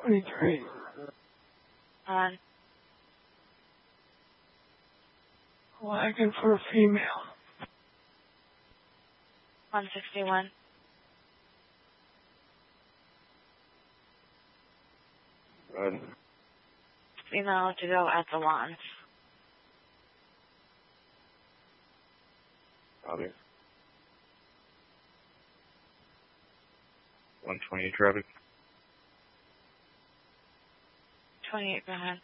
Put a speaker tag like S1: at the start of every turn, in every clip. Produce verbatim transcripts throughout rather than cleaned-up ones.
S1: twenty-three.
S2: On.
S1: Wagon for a female.
S2: one sixty-one.
S3: Good.
S2: Female to go at the lawn.
S3: Copy. one twenty traffic.
S2: twenty-eight, go ahead.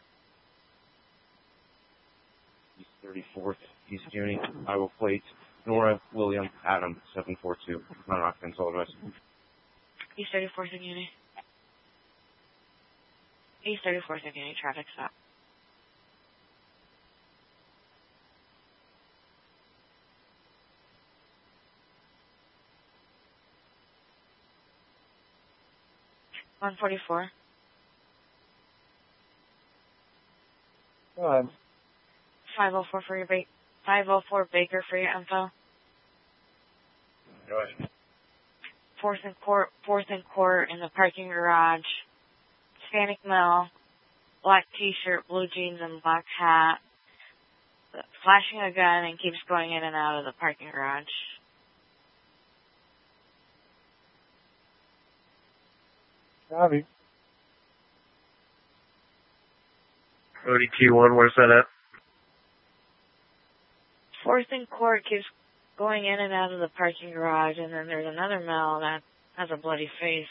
S3: East thirty-fourth, East Uni, Iowa Plate, Nora William Adam, seven four two. Non-occupant, all advice.
S2: East thirty-fourth and Uni. East thirty-fourth and Uni, traffic stop. one forty-four.
S3: Go ahead.
S2: five oh four for your ba- five oh four Baker for your info.
S3: Go ahead.
S2: Fourth and court, fourth and court in the parking garage. Hispanic male, black t-shirt, blue jeans, and black hat. Flashing a gun and keeps going in and out of the parking garage.
S3: Copy. O D Q one, where's that at?
S2: Fourth and court keeps going in and out of the parking garage, and then there's another male that has a bloody face.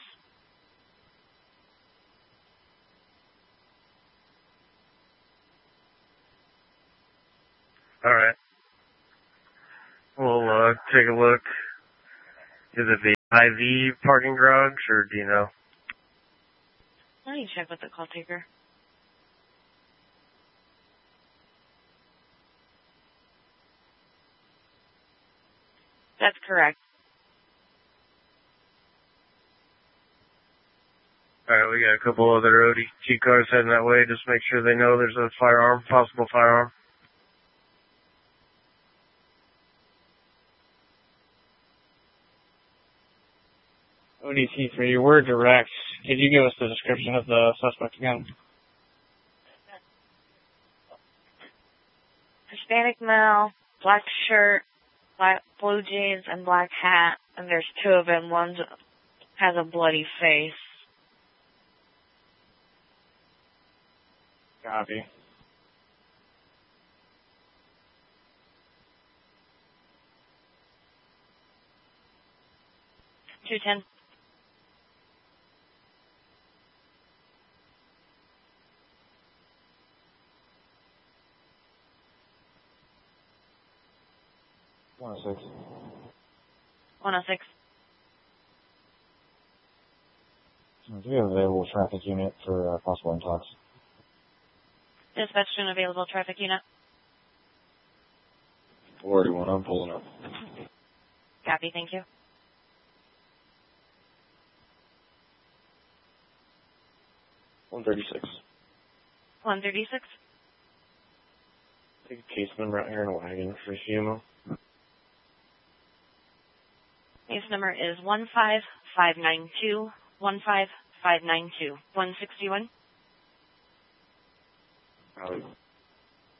S3: Alright. We'll uh, take a look. Is it the I V parking garage, or do you know?
S2: Let me check with the call taker. That's correct.
S3: Alright, we got a couple other O D T cars heading that way. Just make sure they know there's a firearm, possible firearm.
S4: O D T for you, we're direct. Could you give us the description of the suspect again?
S2: Hispanic male, black shirt, black, blue jeans, and black hat. And there's two of them. One has a bloody face.
S4: Copy.
S2: two ten.
S3: one oh six.
S2: one oh six.
S3: Do we have an available traffic unit for uh, possible intox?
S2: Dispatch to an available traffic unit.
S3: forty-one, I'm pulling up.
S2: Copy, thank you.
S3: one thirty-six.
S2: one thirty-six.
S3: Take a case number out here in a wagon for C M O.
S2: Case number is one five five nine two, one five five nine two, one sixty-one.
S3: Probably.